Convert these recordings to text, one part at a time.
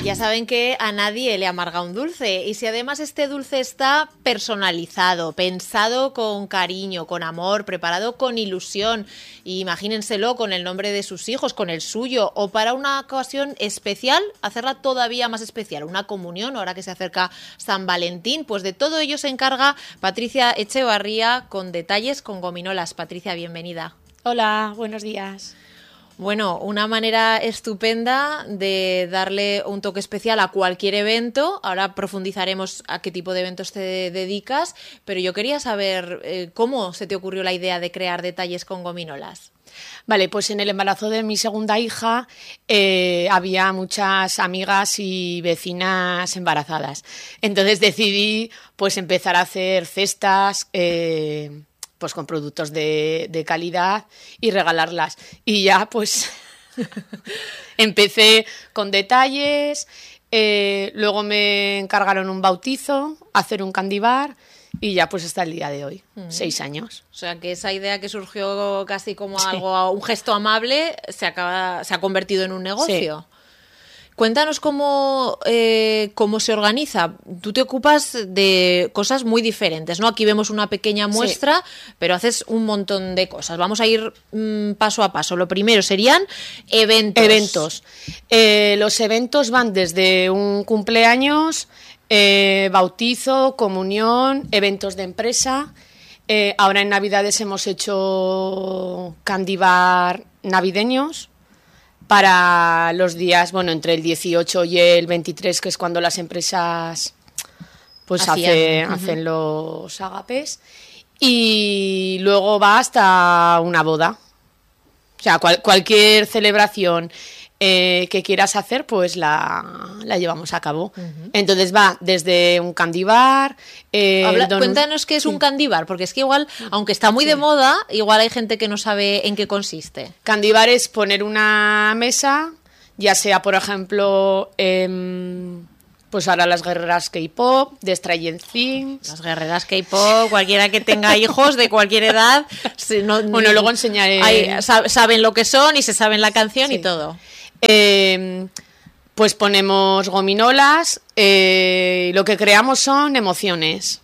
Ya saben que a nadie le amarga un dulce, y si además este dulce está personalizado, pensado con cariño, con amor, preparado con ilusión, imagínenselo con el nombre de sus hijos, con el suyo, o para una ocasión especial, hacerla todavía más especial, una comunión, ahora que se acerca San Valentín, pues de todo ello se encarga Patricia Echevarría, con detalles con Gominolas. Patricia, bienvenida. Hola, buenos días. Bueno, una manera estupenda de darle un toque especial a cualquier evento. Ahora profundizaremos a qué tipo de eventos te dedicas, pero yo quería saber cómo se te ocurrió la idea de crear detalles con gominolas. Vale, pues en el embarazo de mi segunda hija había muchas amigas y vecinas embarazadas. Entonces decidí pues empezar a hacer cestas pues con productos de calidad y regalarlas. Y ya pues empecé con detalles, luego me encargaron un bautizo, hacer un candy bar y ya pues hasta el día de hoy, 6 años. O sea que esa idea que surgió casi como algo, un gesto amable, se ha convertido en un negocio. Sí. Cuéntanos cómo se organiza. Tú te ocupas de cosas muy diferentes, ¿no? Aquí vemos una pequeña muestra, sí, pero haces un montón de cosas. Vamos a ir paso a paso. Lo primero serían eventos. Los eventos van desde un cumpleaños, bautizo, comunión, eventos de empresa. Ahora en Navidades hemos hecho candy bar navideños para los días, bueno, entre el 18 y el 23, que es cuando las empresas pues hacen los agapes. Y luego va hasta una boda. O sea, cualquier celebración que quieras hacer, pues la llevamos a cabo. Entonces va desde un candy bar... Cuéntanos qué es un candy bar, porque es que igual, aunque está muy de moda, igual hay gente que no sabe en qué consiste. Candy bar es poner una mesa, ya sea, por ejemplo... pues ahora las guerreras K-pop, de Stranger Things. Las guerreras K-pop, cualquiera que tenga hijos de cualquier edad. Bueno, luego enseñaré. Saben lo que son y se saben la canción, sí, y todo. Pues ponemos gominolas, lo que creamos son emociones.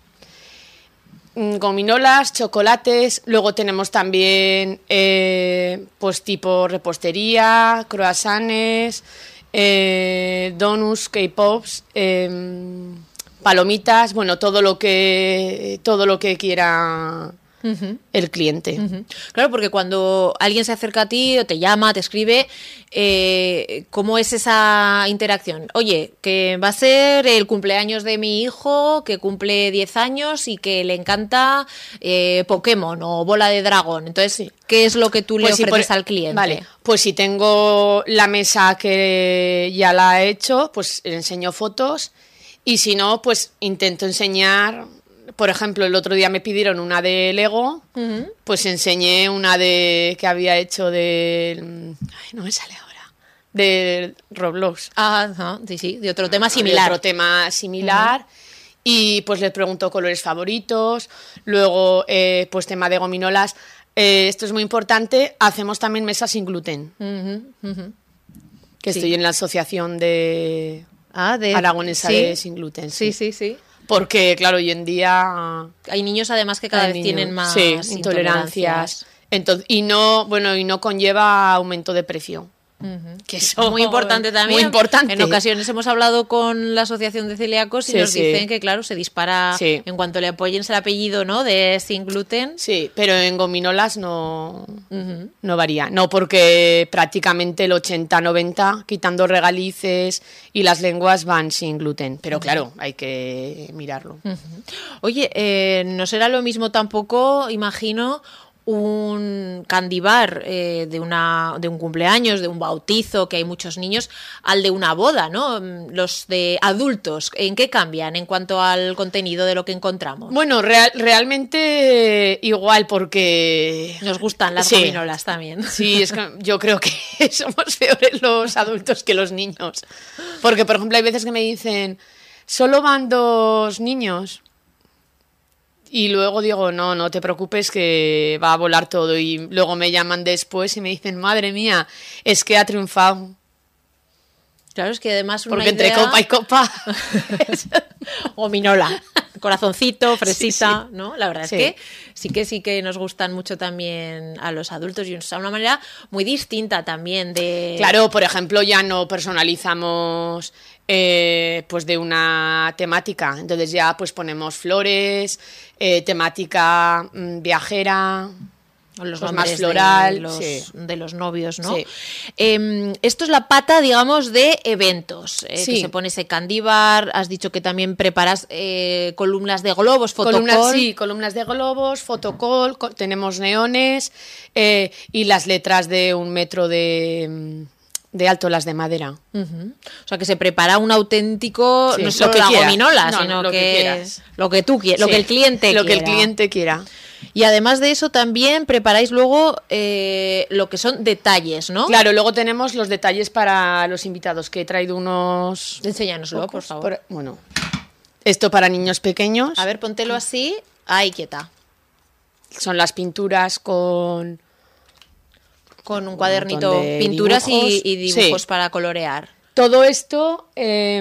Gominolas, chocolates, luego tenemos también pues tipo repostería, croissants, donuts, K-pops, palomitas, bueno, todo lo que quiera el cliente. Claro, porque cuando alguien se acerca a ti o te llama, te escribe, ¿cómo es esa interacción? Oye, que va a ser el cumpleaños de mi hijo, que cumple 10 años y que le encanta Pokémon o Bola de Dragón. Entonces, sí, ¿qué es lo que tú le ofreces al cliente? Vale, pues si tengo la mesa que ya la he hecho, pues le enseño fotos, y si no, pues intento enseñar. Por ejemplo, el otro día me pidieron una de Lego, pues enseñé una que había hecho no me sale ahora, de Roblox. Sí, de otro tema similar. Y pues les pregunto colores favoritos, luego pues tema de gominolas. Esto es muy importante, hacemos también mesas sin gluten, que estoy en la asociación de aragonesa de sin gluten. Sí. Porque, claro, hoy en día hay niños además que cada vez tienen más intolerancias. Entonces, y no conlleva aumento de precio. Que eso muy importante también. Muy importante. En ocasiones hemos hablado con la asociación de celíacos y nos dicen que, claro, se dispara en cuanto le apoyes el apellido, ¿no?, de sin gluten. Sí, pero en gominolas no varía. No, porque prácticamente el 80-90, quitando regalices y las lenguas, van sin gluten. Pero claro, hay que mirarlo. Oye, no será lo mismo tampoco, imagino, un candy bar de un cumpleaños, de un bautizo, que hay muchos niños, al de una boda, ¿no? Los de adultos, ¿en qué cambian en cuanto al contenido de lo que encontramos? Bueno, realmente igual, porque nos gustan las gominolas también. Sí, es que yo creo que somos peores los adultos que los niños. Porque, por ejemplo, hay veces que me dicen, ¿solo van 2 niños? Y luego digo, no te preocupes que va a volar todo. Y luego me llaman después y me dicen, madre mía, es que ha triunfado. Claro, es que además una Porque entre idea... copa y copa... Gominola, corazoncito, fresita, Sí. ¿no? La verdad Sí. es que sí que nos gustan mucho también a los adultos y es una manera muy distinta también de... Claro, por ejemplo, ya no personalizamos pues de una temática. Entonces ya pues ponemos flores, temática viajera... Los Pues nombres más floral, de los novios, ¿no? Sí. Esto es la pata, digamos, de eventos. Que Sí. se pone ese candy bar. Has dicho que también preparas columnas de globos, fotocall. Columnas de globos, fotocall, tenemos neones y las letras de 1 metro de alto, las de madera. Ujú. O sea, que se prepara un auténtico, Sí, no lo solo que la quieras. gominola, No, sino lo que que quieras. lo que tú quieras, lo Sí, que el cliente lo que el quiera. cliente quiera. Y además de eso también preparáis luego lo que son detalles, ¿no? Claro, luego tenemos los detalles para los invitados, que he traído unos... Enséñanoslo, por pocos favor. bueno, esto para niños pequeños. A ver, póntelo así. Ahí, quieta. Son las pinturas con Con un un cuadernito, montón de pinturas dibujos. y dibujos Sí. para colorear. todo esto.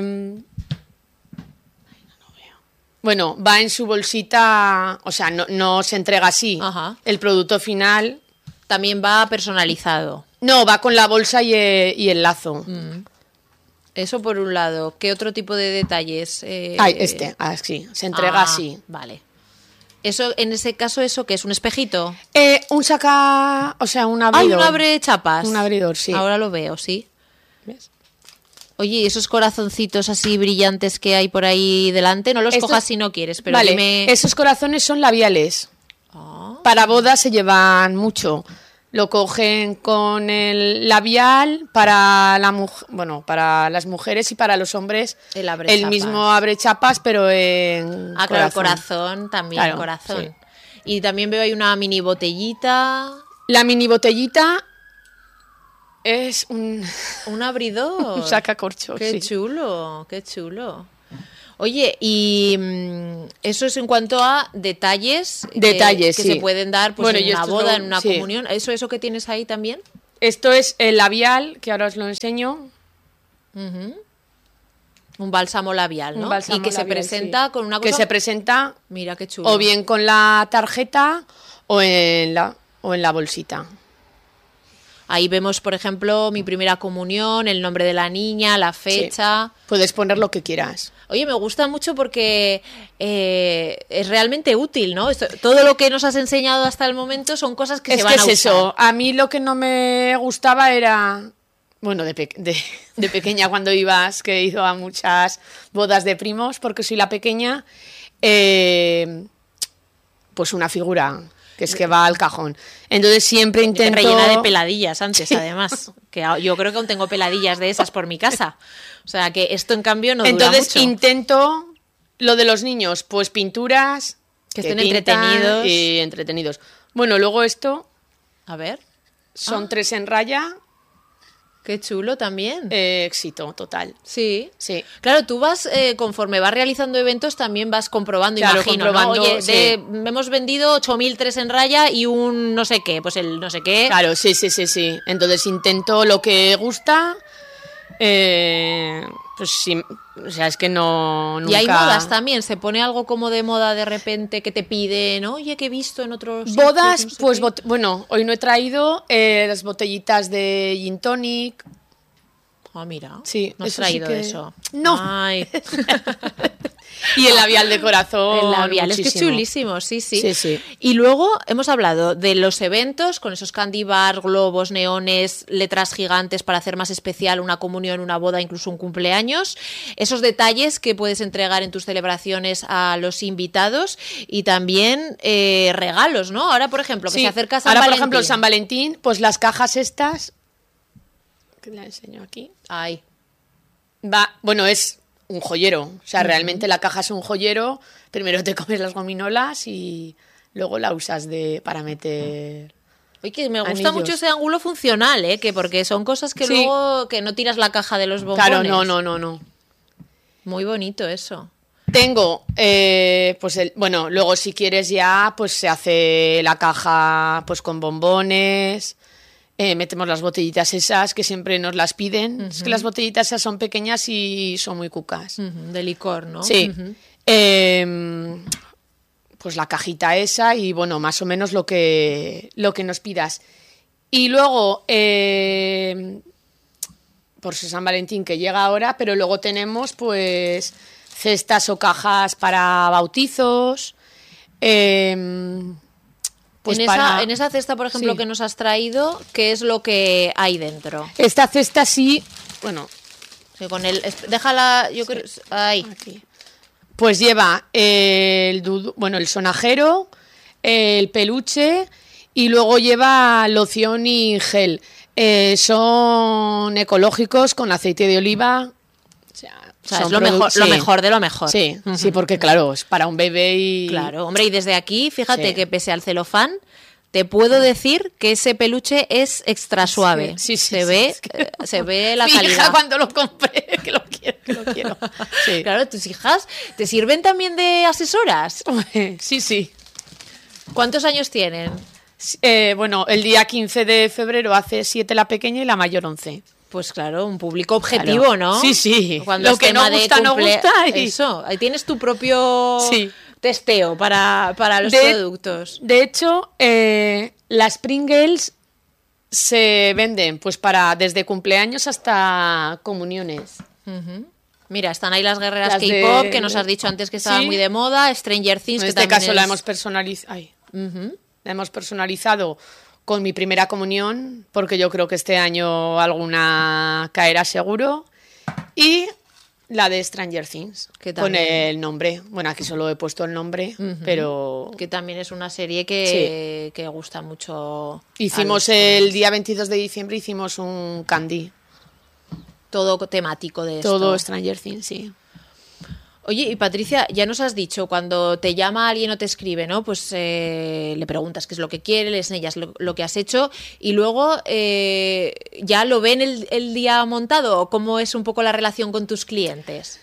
Bueno, va en su bolsita, o sea, no se entrega así. Ajá. El producto final. También va personalizado. No, va con la bolsa y el lazo. Eso por un lado. ¿Qué otro tipo de detalles? Así, se entrega así. Vale. Eso, en ese caso, ¿eso qué es? ¿Un espejito? Un o sea, un ¡Ay, abridor. un abre chapas! Un abridor, sí. Ahora lo veo, sí. ¿Ves? Oye, ¿y esos corazoncitos así brillantes que hay por ahí delante? No los Estos- cojas si no quieres, pero vale, dime... esos corazones son labiales. Ah. Para bodas se llevan mucho. Lo cogen con el labial para para las mujeres y para los hombres. El abrechapas. mismo abre chapas, pero en Ah, claro, el corazón también, Claro, corazón. sí. Y también veo ahí una mini botellita, La mini botellita es un un abridor. sacacorchos. Qué sí. chulo, qué chulo. Oye, y eso es en cuanto a detalles, Detalles, que sí. se pueden dar pues, Bueno, en y una esto es boda, lo- en una sí. comunión. ¿Eso que tienes ahí también? Esto es el labial, que ahora os lo enseño. Un bálsamo labial, ¿no? Un bálsamo y que se labial, presenta sí. con una cosa... Que se presenta Mira qué chulo. o bien con la tarjeta o en la bolsita. Ahí vemos, por ejemplo, mi primera comunión, el nombre de la niña, la fecha... Sí. Puedes poner lo que quieras. Oye, me gusta mucho porque es realmente útil, ¿no? Todo lo que nos has enseñado hasta el momento son cosas que se van a usar. eso. A mí lo que no me gustaba era... Bueno, de pequeña cuando ibas, que he ido a muchas bodas de primos, porque soy la pequeña, pues una figura que es que va al cajón. Entonces siempre intento... Rellena de peladillas antes, además. Que yo creo que aún tengo peladillas de esas por mi casa. O sea, que esto en cambio no dura Entonces mucho. intento lo de los niños, pues pinturas Que estén pintan entretenidos. y entretenidos. Bueno, luego esto A ver, son 3 en raya, qué chulo también. éxito total. Sí. Sí. Claro, tú vas, conforme vas realizando eventos, también vas comprobando, Claro, imagino, comprobando, ¿no? Oye, sí. hemos vendido 8.003 en raya y un no sé qué, pues el no sé qué. Claro, sí. Entonces intento lo que gusta. Pues sí, o sea, es que nunca... Y hay modas también, se pone algo como de moda de repente que te piden, oye, que he visto en otros sitios, Bodas, no sé pues qué". bueno, hoy no he traído las botellitas de gin tonic. Ah, mira, Sí, no has eso sí traído que- eso. No. Ay. Y el labial de corazón. El labial, es que es muchísimo. chulísimo, sí. Sí. Y luego hemos hablado de los eventos con esos candy bar, globos, neones, letras gigantes para hacer más especial una comunión, una boda, incluso un cumpleaños. Esos detalles que puedes entregar en tus celebraciones a los invitados y también regalos, ¿no? Ahora, por ejemplo, que Sí, se acerca San ahora, Valentín. por ejemplo, San Valentín, pues las cajas estas, que la enseño aquí, Ay, bueno, es un joyero. O sea, realmente la caja es un joyero. Primero te comes las gominolas y luego la usas para meter... oye, que me gusta Anillos. mucho ese ángulo funcional, que porque son cosas que Sí. luego que no tiras la caja de los bombones. Claro, no. Muy bonito eso. Tengo, bueno, luego si quieres ya, pues se hace la caja pues con bombones, Metemos las botellitas esas que siempre nos las piden. Es que las botellitas esas son pequeñas y son muy cucas. De licor, ¿no? Sí. Pues la cajita esa y bueno, más o menos lo que nos pidas. Y luego, por San Valentín que llega ahora, pero luego tenemos pues cestas o cajas para bautizos. Pues en esa cesta, por ejemplo, sí. que nos has traído, ¿qué es lo que hay dentro? Esta cesta sí, bueno. Sí, déjala, yo creo. Ahí. Aquí. Pues lleva el sonajero, el peluche y luego lleva loción y gel. Son ecológicos con aceite de oliva. O sea, es lo mejor de lo mejor. Sí, sí, porque claro, es para un bebé y... Claro, hombre, y desde aquí, fíjate sí. que pese al celofán, te puedo decir que ese peluche es extra suave. Sí, se ve la Mi calidad. hija cuando lo compré, que lo quiero. Sí. Claro, tus hijas te sirven también de asesoras. Sí, sí. ¿Cuántos años tienen? Bueno, el día 15 de febrero hace 7 la pequeña y la mayor 11. Pues claro, un público objetivo, claro. ¿no? Sí, sí. Cuando lo que no gusta, no gusta. Eso, ahí tienes tu propio testeo para los productos. De hecho, las Pringles se venden pues desde cumpleaños hasta comuniones. Mira, están ahí las guerreras K-pop, que nos has dicho antes que estaban muy de moda, Stranger Things, en este caso la hemos personalizado. La hemos personalizado con mi primera comunión, porque yo creo que este año alguna caerá seguro. Y la de Stranger Things, con el nombre. Bueno, aquí solo he puesto el nombre, pero... Que también es una serie que gusta mucho. Hicimos el día 22 de diciembre, hicimos un candy. Todo temático de esto. Todo Stranger Things, sí. Oye, y Patricia, ya nos has dicho, cuando te llama alguien o te escribe, ¿no? Pues le preguntas qué es lo que quiere, le enseñas lo que has hecho y luego ya lo ven el día montado, ¿o cómo es un poco la relación con tus clientes?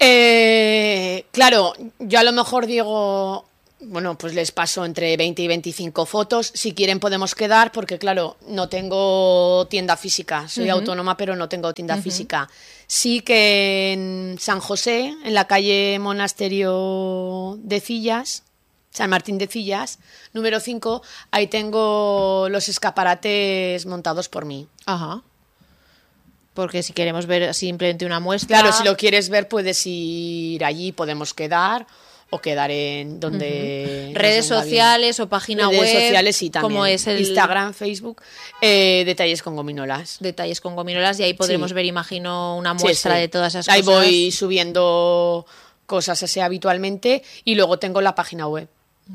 Claro, yo a lo mejor digo, bueno, pues les paso entre 20 y 25 fotos, si quieren podemos quedar, porque claro, no tengo tienda física, soy autónoma pero no tengo tienda física. Sí que en San José, en la calle Monasterio de Cillas, San Martín de Cillas, número 5, ahí tengo los escaparates montados por mí. Ajá. Porque si queremos ver simplemente una muestra... Claro, si lo quieres ver puedes ir allí, podemos quedar o quedar en donde... Redes sociales o página web. Redes sociales sí, también. Como es el... Instagram, Facebook, Detalles con Gominolas. Detalles con Gominolas y ahí podremos ver, imagino, una muestra de todas esas ahí cosas. Ahí voy subiendo cosas así habitualmente y luego tengo la página web.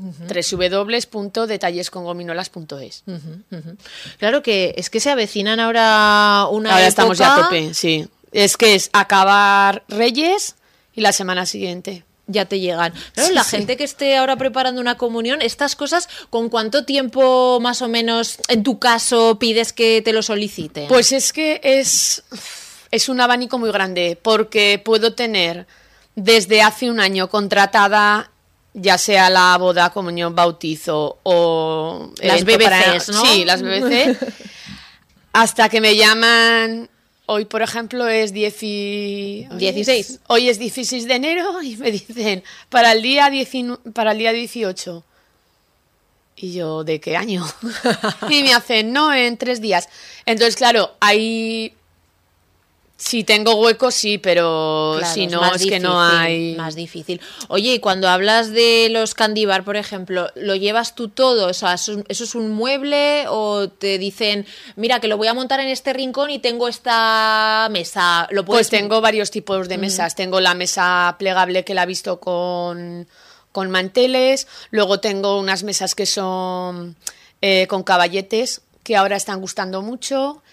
www.detallescongominolas.es. Claro que es que se avecinan ahora una Ahora época... estamos ya a tope, sí. Es que es acabar Reyes y la semana siguiente. Ya te llegan. Claro, la gente que esté ahora preparando una comunión, estas cosas, ¿con cuánto tiempo más o menos, en tu caso, pides que te lo soliciten? Pues es que es un abanico muy grande, porque puedo tener desde hace un año contratada, ya sea la boda, comunión, bautizo o... Las BBCs, ¿no? Sí, las BBC, hasta que me llaman... Hoy, por ejemplo, es 16. Hoy es 16 de enero y me dicen, para el día 18. Y yo, ¿de qué año? Y me hacen, no, en 3 días. Entonces, claro, ahí... Si tengo hueco, sí, pero claro, si no, es que no hay... Más difícil. Oye, y cuando hablas de los candy bar, por ejemplo, ¿lo llevas tú todo? O sea, ¿eso es un mueble o te dicen, mira, que lo voy a montar en este rincón y tengo esta mesa? Pues tengo varios tipos de mesas. Tengo la mesa plegable que la he visto con manteles. Luego tengo unas mesas que son con caballetes, que ahora están gustando mucho.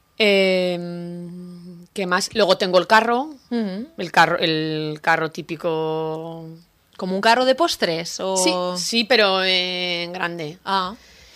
¿Qué más? Luego tengo el carro, el carro típico. ¿Como un carro de postres? ¿O... Sí, pero en grande. O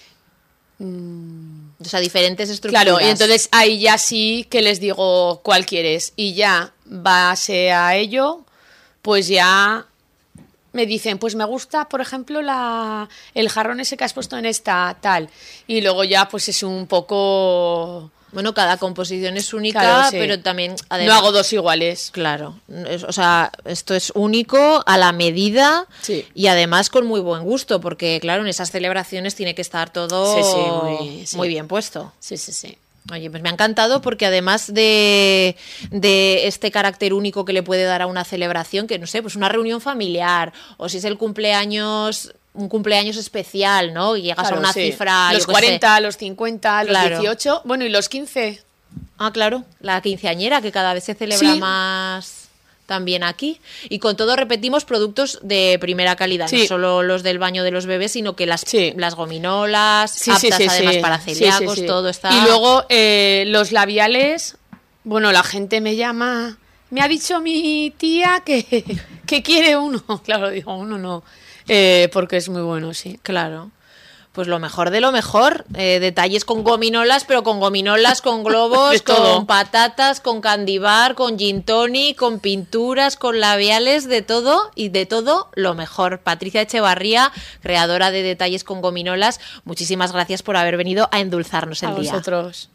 sea, diferentes estructuras. Claro, y entonces ahí ya sí que les digo cuál quieres. Y ya base a ello, pues ya me dicen, pues me gusta, por ejemplo, el jarrón ese que has puesto en esta, tal. Y luego ya, pues es un poco... Bueno, cada composición es única, Claro, sí. pero también... No hago dos iguales. Claro, o sea, esto es único, a la medida Sí. y además con muy buen gusto, porque claro, en esas celebraciones tiene que estar todo Sí. muy bien puesto. Sí, sí, sí. Oye, pues me ha encantado porque además de este carácter único que le puede dar a una celebración, que no sé, pues una reunión familiar, o si es el cumpleaños... un cumpleaños especial, ¿no? Y llegas a una cifra... Los yo qué 40, los 50, Claro. los 18, bueno, y los 15. Ah, claro, la quinceañera, que cada vez se celebra Sí. más también aquí. Y con todo repetimos productos de primera calidad, no Sí. solo los del baño de los bebés, sino que las Sí. gominolas, Sí, aptas sí, además sí. para Sí, celíacos, sí. todo está... Y luego los labiales, bueno, la gente me llama, me ha dicho mi tía que quiere uno. Claro, digo, uno no, porque es muy bueno, sí. Claro. Pues lo mejor de lo mejor, detalles con gominolas, pero con gominolas, con globos, De todo. con patatas, con candy bar, con gin tonic, con pinturas, con labiales, de todo y de todo lo mejor. Patricia Echevarría, creadora de detalles con gominolas, muchísimas gracias por haber venido a endulzarnos el A día. vosotros.